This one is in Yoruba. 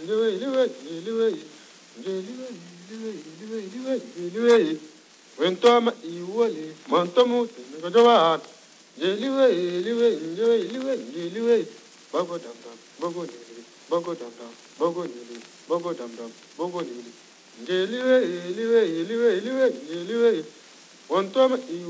when Tom you will, Montomo, Godovan, Jelly, Bogo Dum Dum, Bogo Nili, Bogo Dum Dum, Bogo Nili, Bogo Dum Dum, Bogo Nili, Jelly, one Tom